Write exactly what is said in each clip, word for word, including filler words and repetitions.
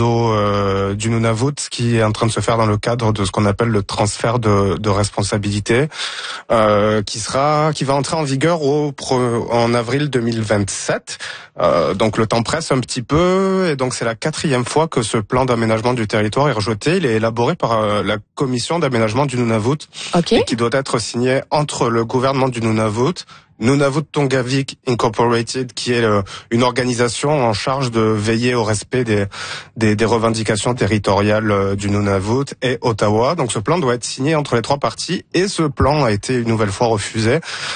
Euh, du Nunavut qui est en train de se faire dans le cadre de ce qu'on appelle le transfert de, de responsabilité, euh, qui sera, qui va entrer en vigueur au en avril deux mille vingt-sept. Euh, donc le temps presse un petit peu, et donc c'est la quatrième fois que ce plan d'aménagement du territoire est rejeté. Il est élaboré par euh, la commission d'aménagement du Nunavut, okay. et qui doit être signé entre le gouvernement du Nunavut, Nunavut Tongavik Incorporated, qui est euh, une organisation en charge de veiller au respect des, des, des revendications territoriales euh, du Nunavut, et Ottawa. Donc ce plan doit être signé entre les trois parties, et ce plan a été une nouvelle fois refusé.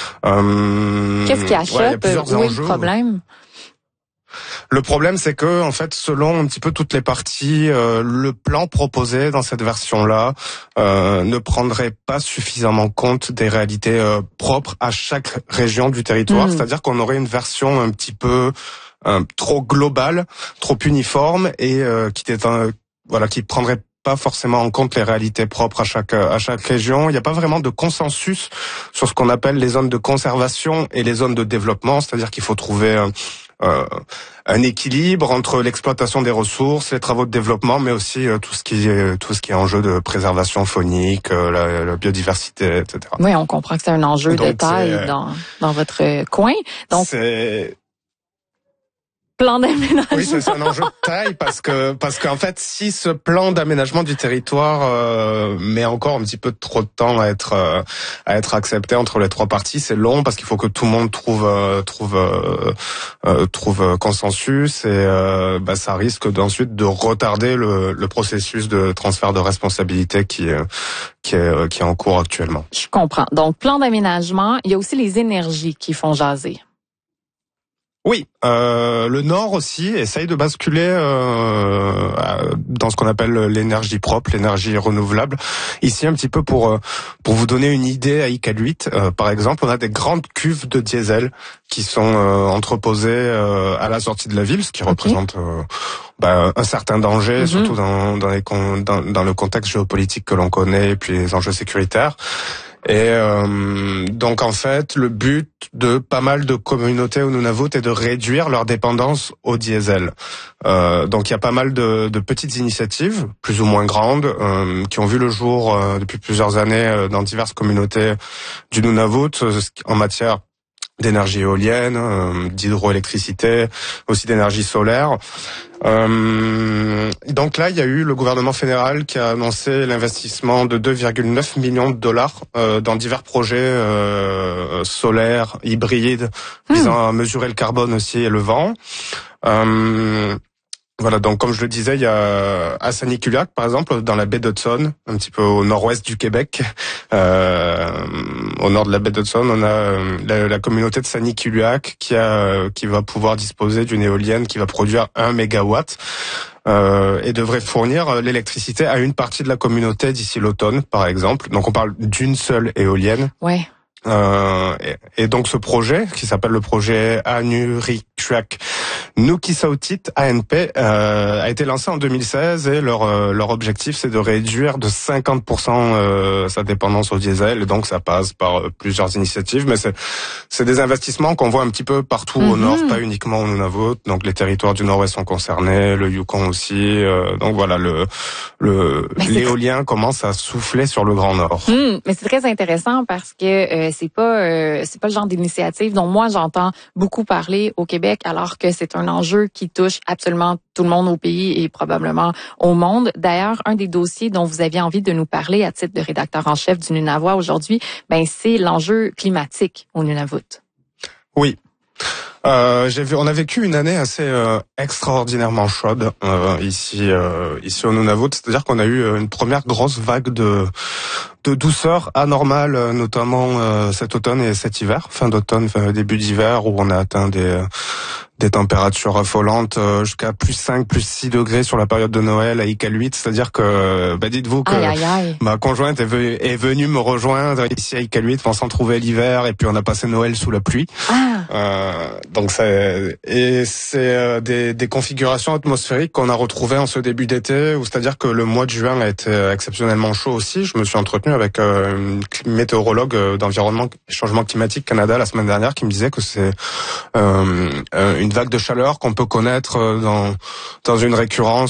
Euh, Qu'est-ce qui achoppe? Ouais, il y a plusieurs Où est enjeux. le problème? Le problème, c'est que, en fait, selon un petit peu toutes les parties, euh, le plan proposé dans cette version-là euh, ne prendrait pas suffisamment compte des réalités euh, propres à chaque région du territoire. Mmh. C'est-à-dire qu'on aurait une version un petit peu euh, trop globale, trop uniforme, et euh, qui est un, voilà, qui prendrait pas forcément en compte les réalités propres à chaque à chaque région. Il n'y a pas vraiment de consensus sur ce qu'on appelle les zones de conservation et les zones de développement. C'est-à-dire qu'il faut trouver un, Euh, un équilibre entre l'exploitation des ressources, les travaux de développement, mais aussi euh, tout ce qui est tout ce qui est enjeu de préservation faunique, euh, la, la biodiversité, et cetera. Oui, on comprend que c'est un enjeu Donc, de taille dans dans votre coin. Donc c'est plan d'aménagement. Oui, c'est un enjeu de taille parce que parce qu'en fait, si ce plan d'aménagement du territoire euh, met encore un petit peu trop de temps à être euh, à être accepté entre les trois parties, c'est long parce qu'il faut que tout le monde trouve euh, trouve euh, euh, trouve consensus, et euh, bah, ça risque d'ensuite de retarder le, le processus de transfert de responsabilité qui euh, qui est qui est en cours actuellement. Je comprends. Donc plan d'aménagement, il y a aussi les énergies qui font jaser. Oui, euh, le Nord aussi essaye de basculer euh, dans ce qu'on appelle l'énergie propre, l'énergie renouvelable. Ici, un petit peu pour pour vous donner une idée, à Iqaluit, euh, par exemple, on a des grandes cuves de diesel qui sont euh, entreposées euh, à la sortie de la ville, ce qui okay. représente euh, bah, un certain danger, mm-hmm. surtout dans dans, les, dans dans le contexte géopolitique que l'on connaît, et puis les enjeux sécuritaires. Et euh, donc en fait, le but de pas mal de communautés au Nunavut est de réduire leur dépendance au diesel. Euh, donc il y a pas mal de, de petites initiatives, plus ou moins grandes, euh, qui ont vu le jour euh, depuis plusieurs années euh, dans diverses communautés du Nunavut euh, en matière d'énergie éolienne, euh, d'hydroélectricité, aussi d'énergie solaire. Euh, donc là, il y a eu le gouvernement fédéral qui a annoncé l'investissement de deux virgule neuf millions de dollars euh, dans divers projets euh, solaires, hybrides, mmh. visant à mesurer le carbone aussi et le vent. Euh, Voilà, donc comme je le disais, il y a à Saniculiac, par exemple, dans la baie d'Hudson, un petit peu au nord-ouest du Québec, euh, au nord de la baie d'Hudson, on a la, la communauté de Saniculiac qui a qui va pouvoir disposer d'une éolienne qui va produire un mégawatt euh, et devrait fournir l'électricité à une partie de la communauté d'ici l'automne, par exemple. Donc on parle d'une seule éolienne. Ouais. Euh, et, et donc ce projet, qui s'appelle le projet Anurikshak Nukisautit A N P, euh, a été lancé en deux mille seize, et leur euh, leur objectif, c'est de réduire de cinquante pour cent euh, sa dépendance au diesel. Et donc ça passe par euh, plusieurs initiatives, mais c'est c'est des investissements qu'on voit un petit peu partout mm-hmm. au nord, pas uniquement au Nunavut. Donc les territoires du nord-ouest sont concernés, le Yukon aussi. Euh, donc voilà, le le l'éolien commence à souffler sur le Grand Nord. Mm, mais c'est très intéressant parce que euh, c'est pas euh, c'est pas le genre d'initiative dont moi j'entends beaucoup parler au Québec, alors que c'est un enjeu qui touche absolument tout le monde au pays et probablement au monde. D'ailleurs, un des dossiers dont vous aviez envie de nous parler à titre de rédacteur en chef du Nunavut aujourd'hui, ben c'est l'enjeu climatique au Nunavut. Oui. Euh, j'ai vu, on a vécu une année assez euh, extraordinairement chaude euh, ici, euh, ici au Nunavut. C'est-à-dire qu'on a eu une première grosse vague de de douceur anormale, notamment euh, cet automne et cet hiver, fin d'automne, fin, début d'hiver, où on a atteint des des températures affolantes jusqu'à plus cinq, plus six degrés sur la période de Noël à Iqaluit. C'est-à-dire que, bah, dites-vous que aïe, aïe, aïe. ma conjointe est, ve- est venue me rejoindre ici à Iqaluit pensant trouver l'hiver, et puis on a passé Noël sous la pluie. Ah. Euh, donc c'est et c'est euh, des, des configurations atmosphériques qu'on a retrouvées en ce début d'été, où c'est-à-dire que le mois de juin a été exceptionnellement chaud aussi. Je me suis entretenu avec euh, une météorologue d'environnement et changement climatique Canada la semaine dernière, qui me disait que c'est euh, une vague de chaleur qu'on peut connaître dans dans une récurrence